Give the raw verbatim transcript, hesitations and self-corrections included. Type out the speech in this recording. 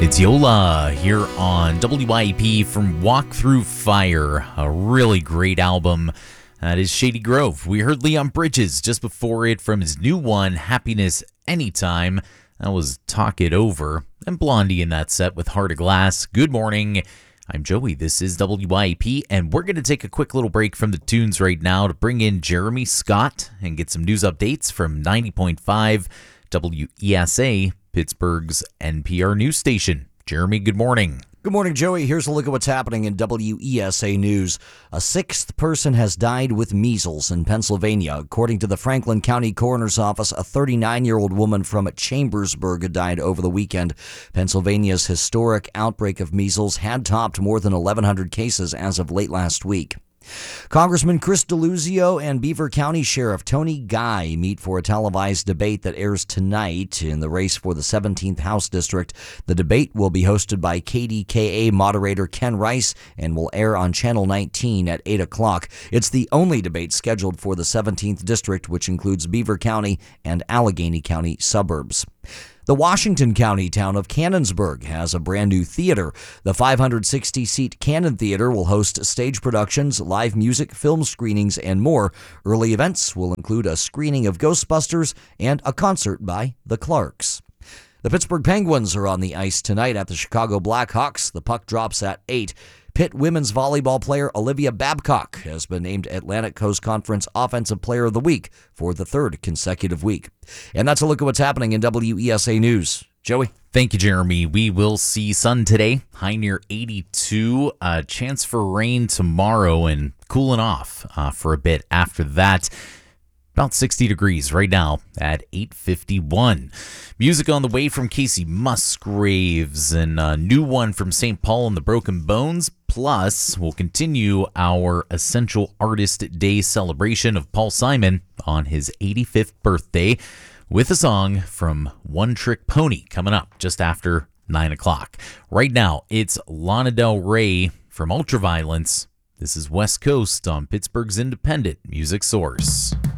It's Yola here on W I E P from Walk Through Fire, a really great album. That is Shady Grove. We heard Leon Bridges just before it from his new one, Happiness Anytime. That was Talk It Over. And Blondie in that set with Heart of Glass. Good morning. I'm Joey. This is W I E P, and we're going to take a quick little break from the tunes right now to bring in Jeremy Scott and get some news updates from ninety point five W E S A, Pittsburgh's N P R news station. Jeremy, good morning. Good morning, Joey. Here's a look at what's happening in W E S A News. A sixth person has died with measles in Pennsylvania. According to the Franklin County Coroner's Office, a thirty-nine-year-old woman from Chambersburg died over the weekend. Pennsylvania's historic outbreak of measles had topped more than eleven hundred cases as of late last week. Congressman Chris Deluzio and Beaver County Sheriff Tony Guy meet for a televised debate that airs tonight in the race for the seventeenth House District. The debate will be hosted by K D K A moderator Ken Rice and will air on Channel nineteen at eight o'clock. It's the only debate scheduled for the seventeenth District, which includes Beaver County and Allegheny County suburbs. The Washington County town of Cannonsburg has a brand new theater. The five hundred sixty seat Cannon Theater will host stage productions, live music, film screenings, and more. Early events will include a screening of Ghostbusters and a concert by the Clarks. The Pittsburgh Penguins are on the ice tonight at the Chicago Blackhawks. The puck drops at eight. Pitt women's volleyball player Olivia Babcock has been named Atlantic Coast Conference Offensive Player of the Week for the third consecutive week. And that's a look at what's happening in W E S A News. Joey? Thank you, Jeremy. We will see sun today, high near eighty-two. A chance for rain tomorrow and cooling off uh, for a bit after that. About sixty degrees right now at eight fifty-one. Music on the way from Casey Musgraves and a new one from Saint Paul and the Broken Bones. Plus, we'll continue our Essential Artist Day celebration of Paul Simon on his eighty-fifth birthday with a song from One Trick Pony coming up just after nine o'clock. Right now, it's Lana Del Rey from Ultraviolence. This is West Coast on Pittsburgh's independent music source.